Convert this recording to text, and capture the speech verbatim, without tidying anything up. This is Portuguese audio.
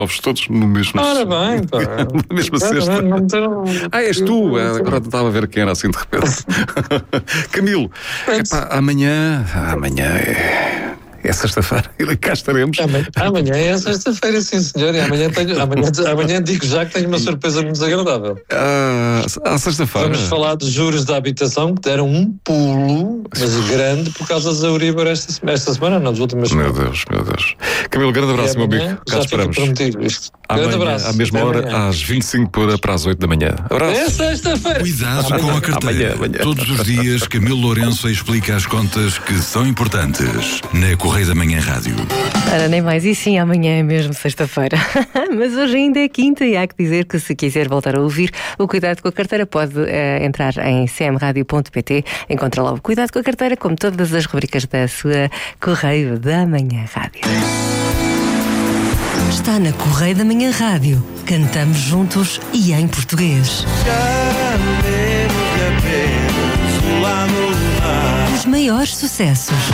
ovos todos no mesmo. Ora bem, pá. Na mesma cesta. Não tenho... Ah, és tu! Agora estava a ver quem era assim de repente. Camilo, epá, amanhã. Amanhã é. É sexta-feira e cá estaremos. Amanhã, amanhã é sexta-feira, sim senhor. E amanhã, tenho, amanhã, amanhã digo já que tenho uma surpresa muito desagradável. Ah, à sexta-feira. Vamos falar de juros da habitação que deram um pulo, mas grande, por causa da Euribor esta, esta semana, não, das últimas semanas. Meu Deus, meu Deus. Camilo, grande abraço, meu amigo. Cá esperamos. Isto. Amanhã, grande abraço. à mesma hora, amanhã. às vinte e cinco para, para as oito da manhã. Abraço. É sexta-feira. Cuidado amanhã. com a carteira. Amanhã, amanhã. Todos os dias, Camilo Lourenço explica as contas que são importantes na Correio da Manhã Rádio. Ora, nem mais, e sim, amanhã é mesmo sexta-feira. Mas hoje ainda é quinta e há que dizer que se quiser voltar a ouvir o Cuidado com a Carteira pode uh, entrar em c m radio ponto p t, encontra lá o Cuidado com a Carteira, como todas as rubricas da sua Correio da Manhã Rádio. Está na Correio da Manhã Rádio. Cantamos juntos e em português. Os maiores sucessos.